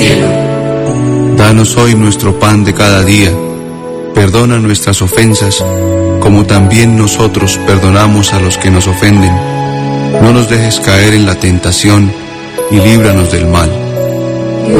cielo. Danos hoy nuestro pan de cada día. Perdona nuestras ofensas, como también nosotros perdonamos a los que nos ofenden. No nos dejes caer en la tentación y líbranos del mal.